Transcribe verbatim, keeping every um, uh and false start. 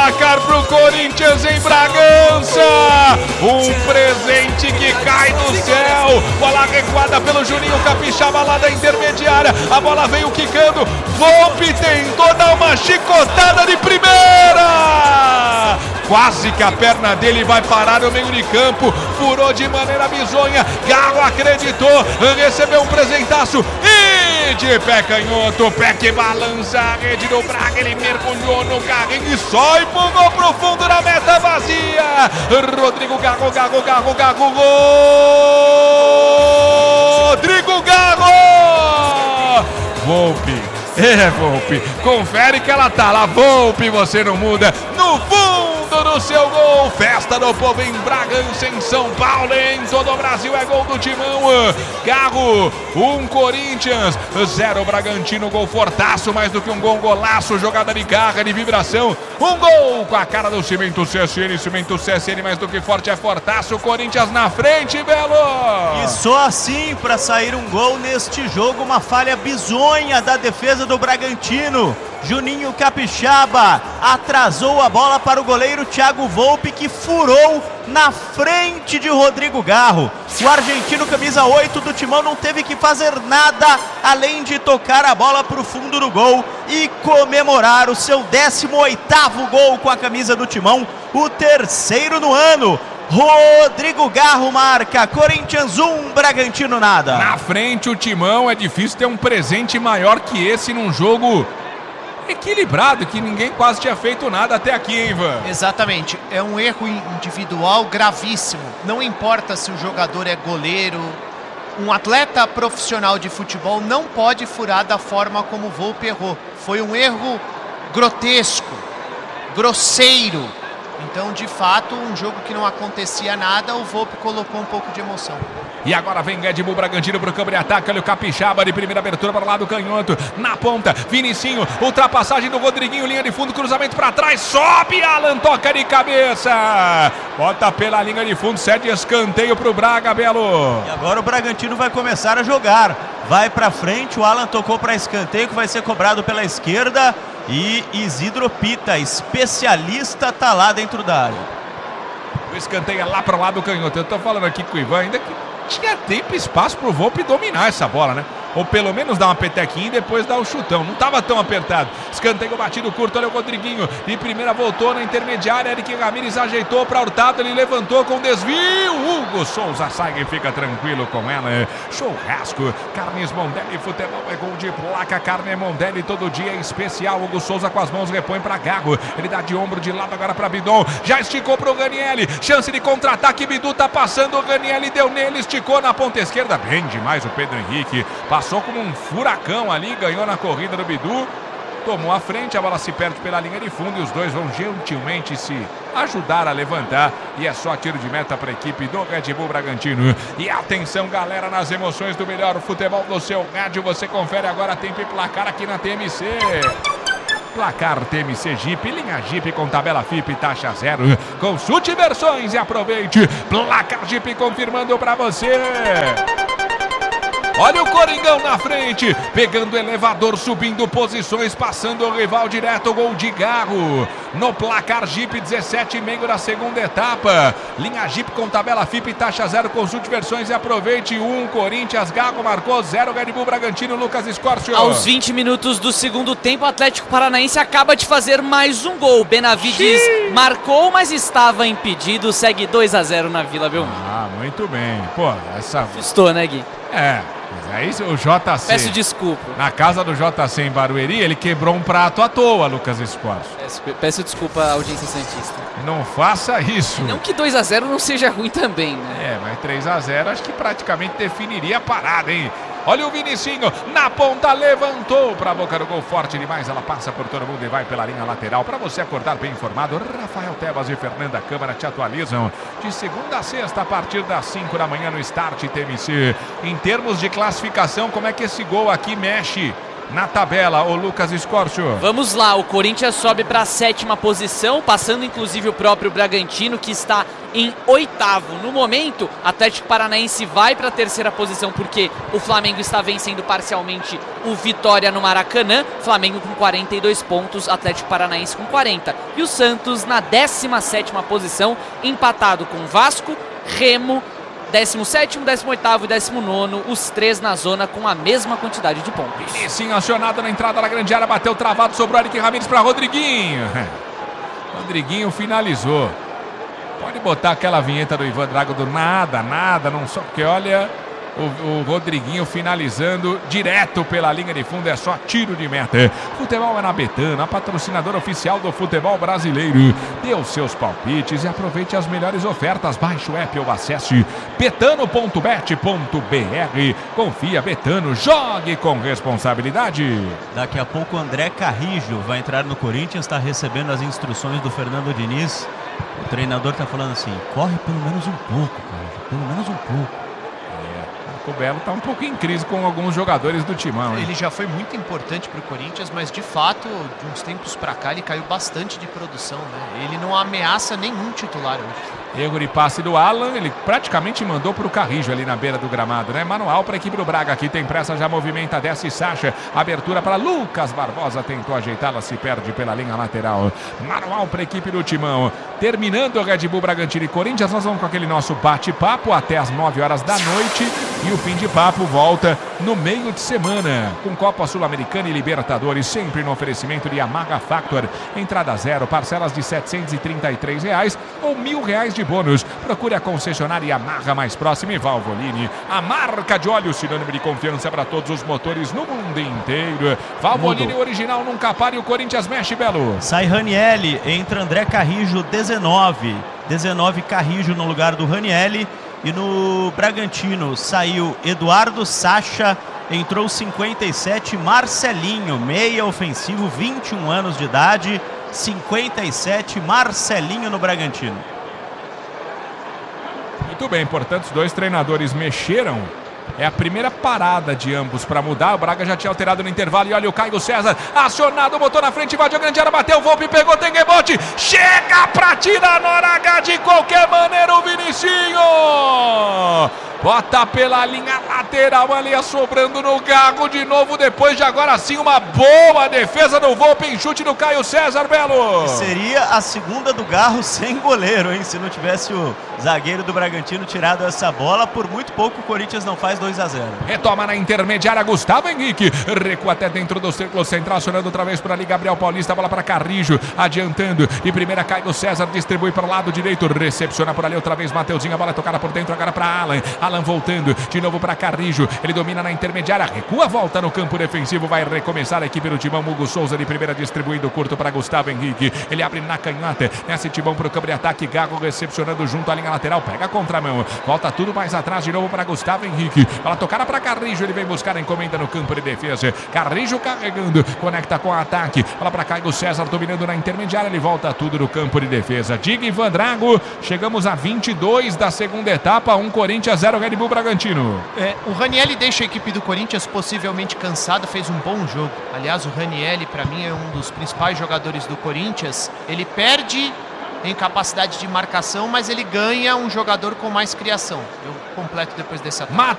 placar pro Corinthians em Bragança. Um presente que cai do céu. Bola recuada pelo Juninho Capixaba lá da intermediária. A bola veio quicando. Volpi tentou dar uma chicotada de primeira. Quase que a perna dele vai parar no meio de campo. Furou de maneira bizonha. Galo acreditou. Recebeu um presentaço. E de pé canhoto. Pé que balança a rede do Braga. Ele mergulhou no carrinho e só empurrou pro fundo da meta vazia. Rodrigo Garro, Garro, Garro, Garro. Rodrigo Garro. Volpi. É, Volpi. Confere que ela tá lá. Volpi, você não muda. No fundo do seu gol. Festa do povo em Bragança, em São Paulo, em todo o Brasil. É gol do Timão. Garro, um Corinthians, zero Bragantino. Gol fortaço, mais do que um gol, um golaço. Jogada de garra, de vibração. Um gol com a cara do Cimento C S N. Cimento C S N, mais do que forte, é fortaço. Corinthians na frente, Belo. E só assim para sair um gol neste jogo. Uma falha bizonha da defesa do Bragantino. Juninho Capixaba atrasou a bola para o goleiro Thiago Volpi, que furou na frente de Rodrigo Garro. O argentino camisa oito do Timão não teve que fazer nada além de tocar a bola para o fundo do gol e comemorar o seu décimo oitavo gol com a camisa do Timão, o terceiro no ano. Rodrigo Garro marca, Corinthians um, Bragantino nada. Na frente o Timão, é difícil ter um presente maior que esse num jogo equilibrado, que ninguém quase tinha feito nada até aqui, hein, Ivan? Exatamente, é um erro individual gravíssimo. Não importa se o jogador é goleiro, um atleta profissional de futebol não pode furar da forma como o Volpi errou. Foi um erro grotesco, grosseiro. Então, de fato, um jogo que não acontecia nada, o Volpi colocou um pouco de emoção. E agora vem Red Bull Bragantino pro campo de ataque. Olha o Capixaba de primeira abertura para o lado canhoto. Na ponta, Vinicinho, ultrapassagem do Rodriguinho, linha de fundo, cruzamento para trás. Sobe, Alan, toca de cabeça. Bota pela linha de fundo, cede escanteio pro Braga, Belo. E agora o Bragantino vai começar a jogar. Vai para frente, o Alan tocou para escanteio, que vai ser cobrado pela esquerda. E Isidro Pita, especialista, tá lá dentro da área. O escanteio é lá para o lado canhoto. Eu tô falando aqui com o Ivan, ainda que tinha tempo e espaço pro Volpi dominar essa bola, né? Ou pelo menos dar uma petequinha e depois dar o chutão. Não estava tão apertado. Escanteio batido curto, olha o Rodriguinho. De primeira voltou na intermediária. Eric Ramírez ajeitou para Hurtado. Ele levantou com desvio. Hugo Souza sai e fica tranquilo com ela. Churrasco. Carnes Mondelli. Futebol é gol de placa. Carne Mondelli todo dia é especial. Hugo Souza com as mãos repõe para Gago. Ele dá de ombro de lado agora para Bidon. Já esticou para o Ganielli. Chance de contra-ataque. Bidu tá passando. O Ganielli deu nele. Esticou na ponta esquerda. Bem demais o Pedro Henrique. Passou como um furacão ali, ganhou na corrida do Bidu, tomou a frente, a bola se perde pela linha de fundo e os dois vão gentilmente se ajudar a levantar e é só tiro de meta para a equipe do Red Bull Bragantino. E atenção, galera, nas emoções do melhor futebol do seu rádio, você confere agora tempo e placar aqui na T M C. Placar T M C Jeep, linha Jeep com tabela F I P e taxa zero. Consulte versões e aproveite. Placar Jeep confirmando para você. Olha o Coringão na frente, pegando o elevador, subindo posições, passando o rival direto, gol de Garro. No placar Jeep, dezessete e meio da segunda etapa. Linha Jeep com tabela F I P e taxa zero, consulte versões e aproveite. Um, Corinthians, Garro marcou, zero, Red Bull Bragantino, Lucas Escórcio. Aos vinte minutos do segundo tempo, o Atlético Paranaense acaba de fazer mais um gol. Benavides Xiii. marcou, mas estava impedido, segue dois a zero na Vila Belmiro. Ah, muito bem. Pô, essa... Assustou, né, Gui? É, mas aí o J C... Peço desculpa. Na casa do J C em Barueri, ele quebrou um prato à toa, Lucas Escórcio. Peço, peço desculpa à audiência santista. Não faça isso. Não que dois a zero não seja ruim também, né? É, mas três a zero acho que praticamente definiria a parada, hein? Olha o Vinicinho, na ponta, levantou para a boca do gol, forte demais, ela passa por todo mundo e vai pela linha lateral. Para você acordar bem informado, Rafael Tebas e Fernanda Câmara te atualizam de segunda a sexta a partir das cinco da manhã no Start T M C. Em termos de classificação, como é que esse gol aqui mexe na tabela, o Lucas Scorcho. Vamos lá, o Corinthians sobe para a sétima posição, passando inclusive o próprio Bragantino, que está em oitavo. No momento, Atlético Paranaense vai para a terceira posição, porque o Flamengo está vencendo parcialmente o Vitória no Maracanã. Flamengo com quarenta e dois pontos, Atlético Paranaense com quarenta. E o Santos na décima sétima posição, empatado com Vasco, Remo, décimo sétimo, décimo oitavo e décimo nono, os três na zona com a mesma quantidade de pontos. Sim, acionado na entrada da grande área, bateu travado, sobrou Eric Ramírez para Rodriguinho. Rodriguinho finalizou. Pode botar aquela vinheta do Ivan Drago do nada, nada, não só porque olha o, o Rodriguinho finalizando direto pela linha de fundo, é só tiro de meta. Futebol é na Betano, a patrocinadora oficial do futebol brasileiro. Dê os seus palpites e aproveite as melhores ofertas. Baixe o app ou acesse betano ponto bet ponto br. Confia, Betano, jogue com responsabilidade. Daqui a pouco o André Carrijo vai entrar no Corinthians, está recebendo as instruções do Fernando Diniz. O treinador está falando assim, corre pelo menos um pouco, cara, pelo menos um pouco. O Belo está um pouco em crise com alguns jogadores do timão. Hein? Ele já foi muito importante para o Corinthians, mas de fato, de uns tempos para cá, ele caiu bastante de produção, né? Ele não ameaça nenhum titular hoje. Erro de passe do Alan, ele praticamente mandou para o Carrijo ali na beira do gramado, né? Manual para a equipe do Braga, aqui tem pressa, já movimenta, desce Sacha, abertura para Lucas Barbosa, tentou ajeitá-la, se perde pela linha lateral. Manual para a equipe do timão. Terminando o Red Bull Bragantino e Corinthians, nós vamos com aquele nosso bate-papo até as nove horas da noite e o fim de papo volta no meio de semana com Copa Sul-Americana e Libertadores, sempre no oferecimento de Yamaha Factor. Entrada zero, parcelas de setecentos e trinta e três reais ou mil reais de bônus. Procure a concessionária Yamaha mais próxima e Valvoline, a marca de óleo sinônimo de confiança para todos os motores no mundo inteiro. Valvoline original nunca para e o Corinthians mexe, Belo. Sai Ranielli, entra André Carrijo, dezenove. dezenove Carrijo no lugar do Ranielli. E no Bragantino saiu Eduardo Sacha, entrou cinquenta e sete Marcelinho, meia ofensivo, vinte e um anos de idade, cinquenta e sete Marcelinho no Bragantino. Muito bem, portanto, os dois treinadores mexeram. É a primeira parada de ambos para mudar. O Braga já tinha alterado no intervalo. E olha o Caio César acionado, botou na frente, invadiu a grande área, bateu, Volpe, pegou, tem rebote. Chega pra tirar na hora H de qualquer maneira o Vinicinho. Bota pela linha lateral ali, sobrando no Gago de novo. Depois de agora sim uma boa defesa do Volpe em chute do Caio César, Belo. Seria a segunda do Garro sem goleiro, hein? Se não tivesse o zagueiro do Bragantino tirado essa bola. Por muito pouco o Corinthians não faz dois a zero. Retoma na intermediária Gustavo Henrique. Recua até dentro do círculo central, acionando outra vez por ali Gabriel Paulista. Bola para Carrijo, adiantando. E primeira Caio César, distribui para o lado direito. Recepciona por ali outra vez Mateuzinho. A bola é tocada por dentro agora para Alan. Alan voltando de novo para Carrijo. Ele domina na intermediária. Recua, volta no campo defensivo. Vai recomeçar a equipe do timão. Hugo Souza de primeira distribuindo curto para Gustavo Henrique. Ele abre na canhota. Nesse timão para o campo de ataque. Gago recepcionando junto à linha lateral. Pega a contramão. Volta tudo mais atrás de novo para Gustavo Henrique. Bola tocada para Carrijo. Ele vem buscar a encomenda no campo de defesa. Carrijo carregando. Conecta com o ataque. Bola para Caio César dominando na intermediária. Ele volta tudo no campo de defesa. Diga Ivan Drago. Chegamos a vinte e dois da segunda etapa. um Corinthians, zero Red Bull Bragantino. É, o Ranielli deixa a equipe do Corinthians possivelmente cansada, fez um bom jogo. Aliás, o Ranielli, para mim, é um dos principais jogadores do Corinthians. Ele perde em capacidade de marcação, mas ele ganha um jogador com mais criação. Eu completo depois desse ataque.